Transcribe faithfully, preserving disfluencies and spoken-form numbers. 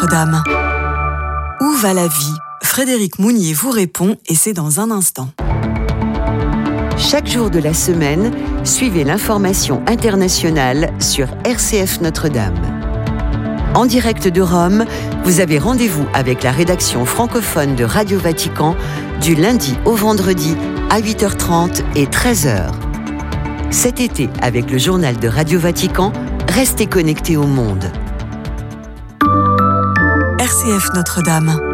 Notre-Dame. Où va la vie ? Frédéric Mounier vous répond et c'est dans un instant. Chaque jour de la semaine, suivez l'information internationale sur R C F Notre-Dame. En direct de Rome, vous avez rendez-vous avec la rédaction francophone de Radio Vatican du lundi au vendredi à huit heures trente et treize heures. Cet été, avec le journal de Radio Vatican, restez connectés au monde. R C F Notre-Dame.